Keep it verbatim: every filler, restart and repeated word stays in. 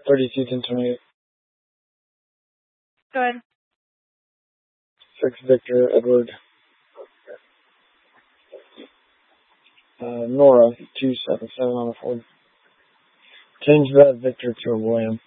thirty-two, ten, twenty-eight. Go ahead. six, Victor, Edward. Uh, Nora, two seven seven on the Ford. Change that Victor to a William.